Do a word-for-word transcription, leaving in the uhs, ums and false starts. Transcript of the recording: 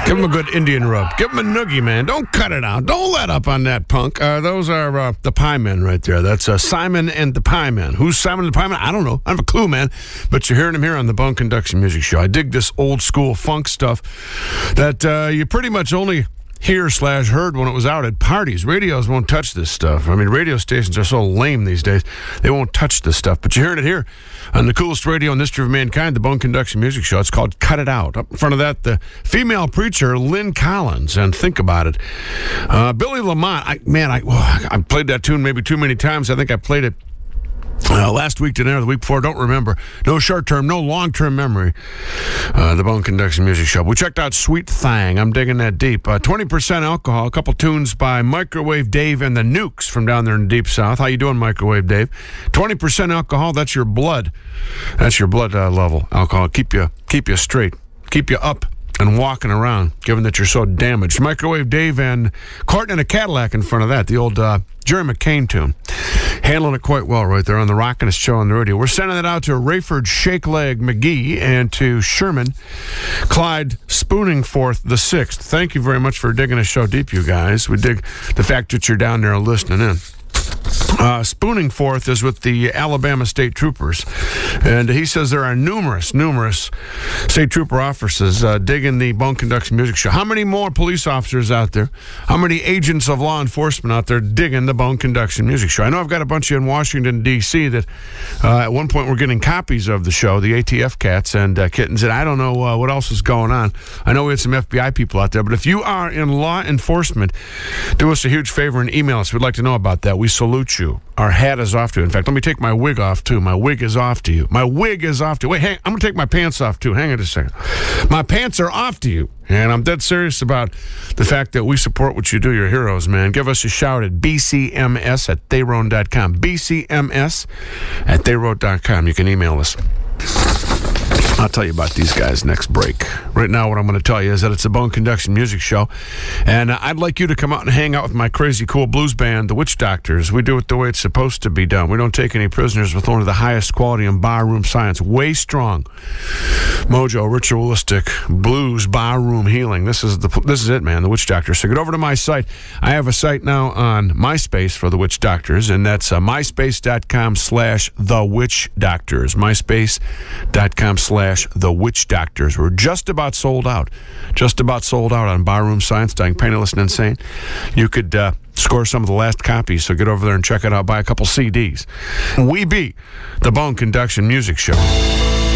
Give him a good Indian rub. Give him a noogie, man. Don't cut it out. Don't let up on that punk. Uh, those are uh, the Pie Men right there. That's uh, Simon and the Pie Men. Who's Simon and the Pie Men? I don't know. I don't have a clue, man. But you're hearing him here on the Bone Conduction Music Show. I dig this old school funk stuff that uh, you pretty much only hear slash heard when it was out at parties. Radios won't touch this stuff. I mean, radio stations are so lame these days. They won't touch this stuff. But you're hearing it here on the coolest radio in the history of mankind, the Bone Conduction Music Show. It's called Cut It Out. Up in front of that, the female preacher, Lynn Collins. And think about it. Uh, Billy Lamont, I, man, I, oh, I played that tune maybe too many times. I think I played it Uh, last week, today, or the week before, don't remember. No short-term, no long-term memory. Uh, the Bone Conduction Music Show. We checked out Sweet Thang. I'm digging that deep. Uh, twenty percent alcohol. A couple tunes by Microwave Dave and the Nukes from down there in the Deep South. How you doing, Microwave Dave? twenty percent alcohol. That's your blood. That's your blood uh, level. Alcohol. Keep you, keep you straight. Keep you up and walking around, given that you're so damaged. Microwave Dave and Courtney in a Cadillac in front of that. The old uh, Jerry McCain tune. Handling it quite well right there on the Rockinest Show on the radio. We're sending it out to Rayford Shake Leg McGee and to Sherman Clyde Spooningforth the Sixth. Thank you very much for digging a show deep, you guys. We dig the fact that you're down there listening in. Uh, Spooningforth is with the Alabama State Troopers, and he says there are numerous, numerous state trooper officers uh, digging the Bone Conduction Music Show. How many more police officers out there? How many agents of law enforcement out there digging the Bone Conduction Music Show? I know I've got a bunch of you in Washington, D C that uh, at one point were getting copies of the show, the A T F cats and uh, kittens, and I don't know uh, what else is going on. I know we had some F B I people out there, but if you are in law enforcement, do us a huge favor and email us. We'd like to know about that. We salute you. Our hat is off to you. In fact, let me take my wig off, too. My wig is off to you. My wig is off to you. Wait, hang, I'm going to take my pants off, too. Hang on just a second. My pants are off to you. And I'm dead serious about the fact that we support what you do. You're heroes, man. Give us a shout at B C M S at Theron dot com. B C M S at Theron dot com. You can email us. I'll tell you about these guys next break. Right now, what I'm going to tell you is that it's a Bone Conduction Music Show, and uh, I'd like you to come out and hang out with my crazy cool blues band, the Witch Doctors. We do it the way it's supposed to be done. We don't take any prisoners with only the highest quality in barroom science. Way strong mojo, ritualistic blues, barroom healing. This is the this is it, man, the Witch Doctors. So get over to my site. I have a site now on MySpace for the Witch Doctors, and that's uh, myspace.com slash the Witch Doctors. myspace.com slash The Witch Doctors. We're just about sold out. Just about sold out on Barroom Science, Dying Penniless and Insane. You could uh, score some of the last copies, so get over there and check it out. Buy a couple C Ds. We be the Bone Conduction Music Show.